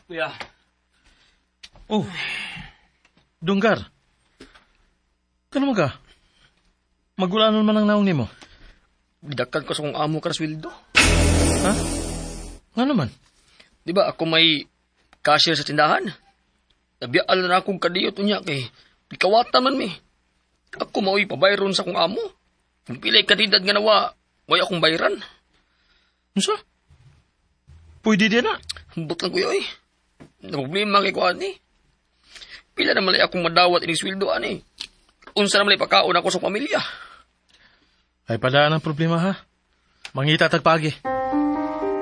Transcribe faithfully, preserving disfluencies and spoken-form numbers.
Kuya. Oh, Dunggar. Kano mo ka? Magulanon man ang naong nimo. Bidakan ko sa kong amo karaswildo. Ha? Nga naman? Di ba ako may cashier sa tindahan? Nabiyaan na akong kadiyot unya kay pikawatan man mi. Ako mao'y pabayron sa kong amo. Kung pilay kadidad nga nawa, may akong bayran. Ano pwede din na. Hambot lang kuya eh. Na problema kay kuhaan eh. Pila na malay akong madawat ining sweldo ani. Unsa na malay pakaon ako sa pamilya. Ay pala ang problema ha. Mangita tagpagi.